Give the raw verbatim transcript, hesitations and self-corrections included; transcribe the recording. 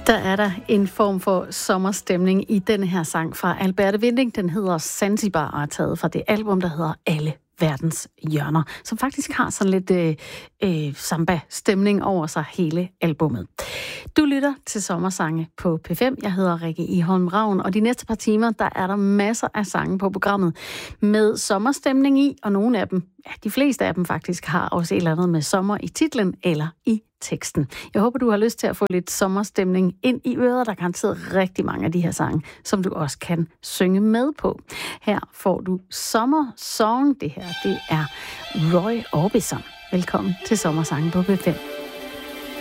Der er der en form for sommerstemning i denne her sang fra Alberte Winding. Den hedder Zanzibar og er taget fra det album, der hedder Alle verdens hjørner, som faktisk har sådan lidt øh, øh, samba-stemning over sig hele albummet. Du lytter til Sommersange på P fem. Jeg hedder Rikke Iholm Ravn, og de næste par timer, der er der masser af sange på programmet med sommerstemning i, og nogle af dem, ja, de fleste af dem faktisk, har også et eller andet med sommer i titlen eller i teksten. Jeg håber, du har lyst til at få lidt sommerstemning ind i øret. Der er garanteret rigtig mange af de her sange, som du også kan synge med på. Her får du Sommer Song. Det her, det er Roy Orbison. Velkommen til Sommersangen på P fem.